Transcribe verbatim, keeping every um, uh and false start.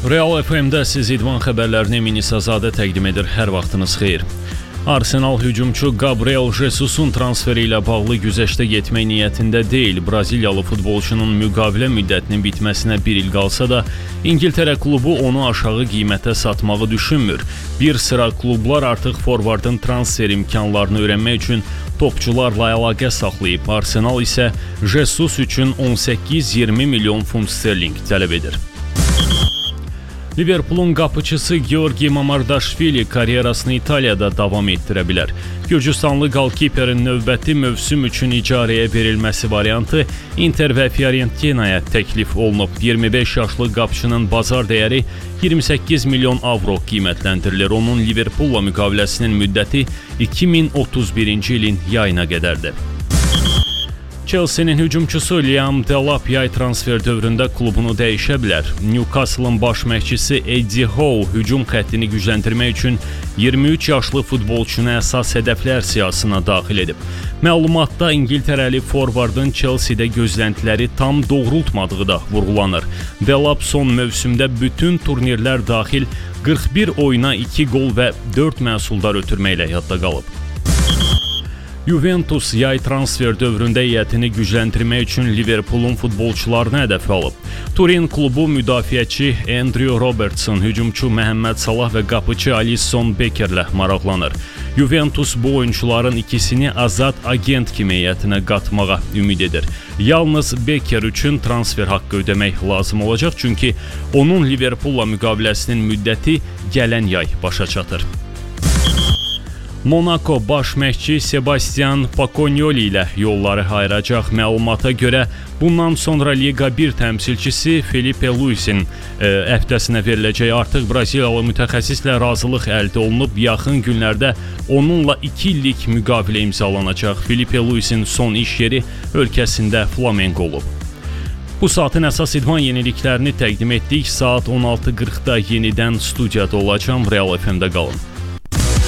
Real F M-də siz idman xəbərlərini Minisazadə təqdim edir. Hər vaxtınız xeyir. Arsenal hücumçu Gabriel Jesus'un transferi ilə bağlı güzəştə getmək niyyətində deyil. Braziliyalı futbolçunun müqavilə müddətinin bitməsinə bir il qalsa da, İngiltərə klubu onu aşağı qiymətə satmağı düşünmür. Bir sıra klublar artıq forvardın transfer imkanlarını öyrənmək üçün topçularla əlaqə saxlayıb. Arsenal isə Jesus üçün on səkkiz iyirmi milyon funt sterling tələb edir. Liverpoolun qapıçısı Georgi Mamardaşvili karyerasını İtaliyada davam etdirə bilər. Gürcüstanlı qalkiperin növbəti mövsüm üçün icarəyə verilməsi variantı Inter və Fiorentinaya təklif olunub. iyirmi beş yaşlı qapıçının bazar dəyəri iyirmi səkkiz milyon avro qiymətləndirilir. Onun Liverpoolla müqaviləsinin müddəti iki min otuz birinci ilin yayına qədərdir. Chelsea'nin hücumçusu Liam Delap yay transfer dövründə klubunu dəyişə bilər. Newcastle'ın baş məşqçisi Eddie Howe hücum xəttini gücləndirmək üçün iyirmi üç yaşlı futbolçunu əsas hədəflər siyahısına daxil edib. Məlumatda İngiltərəli forvardın Chelsea'də gözləntiləri tam doğrultmadığı da vurğulanır. Delap son mövsümdə bütün turnirlər daxil qırx bir oyuna iki gol və dörd məhsuldar ötürməklə yadda qalıb. Juventus yay transfer dövründə heyətini gücləndirmək üçün Liverpoolun futbolçularını hədəf alıb. Turin klubu müdafiəçi Andrew Robertson, hücumçu Məhəmməd Salah və qapıçı Alisson Beckerlə maraqlanır. Juventus bu oyuncuların ikisini azad agent kimi heyətinə qatmağa ümid edir. Yalnız Becker üçün transfer haqqı ödəmək lazım olacaq, çünki onun Liverpoolla müqaviləsinin müddəti gələn yay başa çatır. Monaco baş məşqçi Sebastian Paconioli ilə yolları ayıracaq. Məlumata görə bundan sonra Liga bir təmsilçisi Felipe Luis'in e, həftəsinə veriləcək. Artıq Braziliyalı mütəxəssislə razılıq əldə olunub. Yaxın günlərdə onunla iki illik müqavilə imzalanacaq. Felipe Luis'in son iş yeri ölkəsində Flamengo olub. Bu saatın əsas idman yeniliklərini təqdim etdik. Saat on altı qırxda yenidən studiyada olacağam. Real F M-də qalın.